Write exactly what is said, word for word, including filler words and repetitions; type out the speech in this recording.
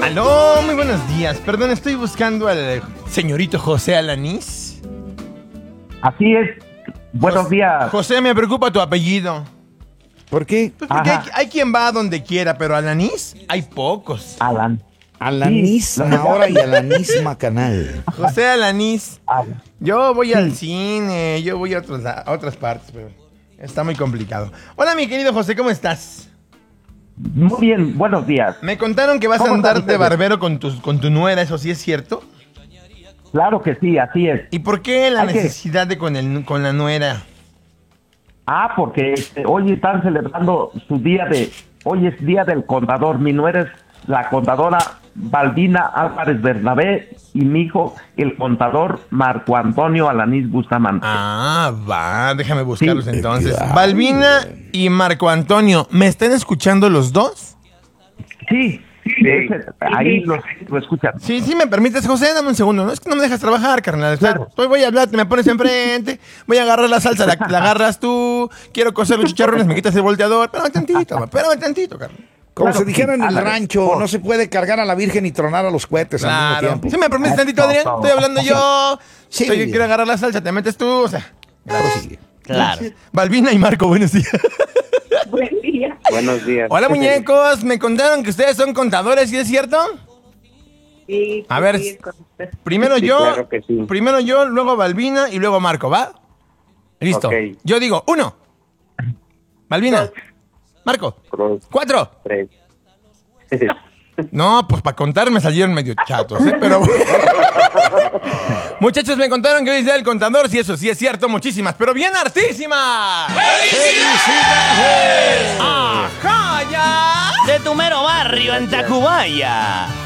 Aló, muy buenos días. Perdón, estoy buscando al señorito José Alanís. Así es. Buenos José, días. José, me preocupa tu apellido. ¿Por qué? Pues porque hay, Ajá. hay quien va a donde quiera, pero Alanís hay pocos. Alan. A la Sí, misma lo que hora y a la misma canal. José Alanís. Alan. Yo voy al cine, yo voy a, otros, a otras partes, pero está muy complicado. Hola, mi querido José, ¿cómo estás? Muy bien, buenos días. Me contaron que vas a ¿Cómo andar están de ustedes? barbero con tu, con tu nuera, ¿eso sí es cierto? Claro que sí, así es. ¿Y por qué la Hay que- necesidad de con, el, con la nuera? Ah, porque este, hoy están celebrando su día de... Hoy es día del contador. Mi nuera es la contadora Balbina Álvarez Bernabé y mi hijo, el contador Marco Antonio Alanís Bustamante. Ah, va, déjame buscarlos Sí. entonces. Ay. Balbina y Marco Antonio, ¿me están escuchando los dos? Sí, ese- ahí lo, lo escuchan. Sí, sí, me permites, José, dame un segundo. No es que no me dejas trabajar, carnal. O sea, Claro. pues voy a hablar, te me pones enfrente, voy a agarrar la salsa, la, la agarras tú, quiero cocer los chicharrones, me quitas el volteador. Espérame tantito, ma, espérame tantito, carnal. Como Claro se que dijera sí. en el Ándale. rancho, Por- no se puede cargar a la Virgen y tronar a los cohetes al mismo Claro. tiempo. ¿Sí me permites tantito, Adrián? Estoy hablando yo. Sí, Estoy, mi vida. quiero agarrar la salsa, te metes tú, o sea. Prosigue. Claro. Balbina y Marco, buenos días. Buen día. Buenos días. Hola, muñecos. Me contaron que ustedes son contadores, ¿sí es cierto? Sí, A ver, sí, con usted. Primero Sí, yo, claro que sí. primero yo, luego Balbina y luego Marco, ¿va? Listo. Ok. Yo digo, uno. Balbina. Marco. Dos, Cuatro. tres. No, pues para contar me salieron medio chatos, ¿eh? Pero... Muchachos, me contaron que hoy es día del contador, si eso sí es cierto, muchísimas, pero bien hartísimas. ¡Felicidades! ¡Ajá, ya! De tu mero barrio en Tacubaya.